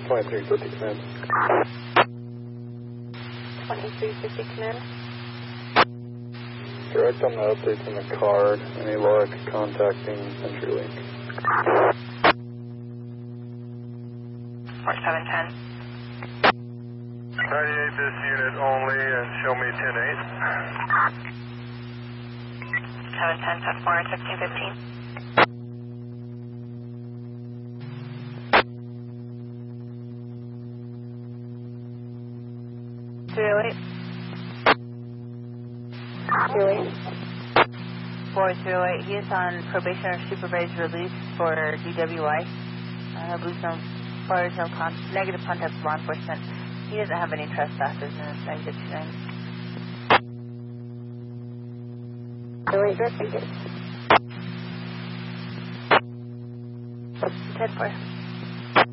2350 command. 2350 command. Correct on the updates in the card. Any luck contacting CenturyLink? Port 710. 98 this unit only and show me 10-8. 710, touch 4, 1615. He is on probation or supervised release for DWI. I believe negative contact with law enforcement. He doesn't have any trespasses in his negative 29. 208, good, thank you. 10-4.